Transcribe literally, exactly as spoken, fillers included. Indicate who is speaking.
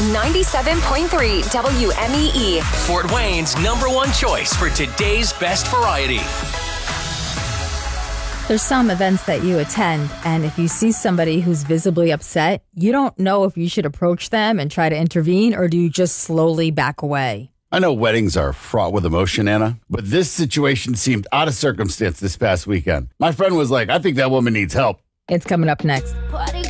Speaker 1: ninety-seven point three W M E E.
Speaker 2: Fort Wayne's number one choice for today's best variety.
Speaker 3: There's some events that you attend, and if you see somebody who's visibly upset, you don't know if you should approach them and try to intervene, or do you just slowly back away?
Speaker 4: I know weddings are fraught with emotion, Anna, but this situation seemed out of circumstance this past weekend. My friend was like, I think that woman needs help.
Speaker 3: It's coming up next.
Speaker 5: Party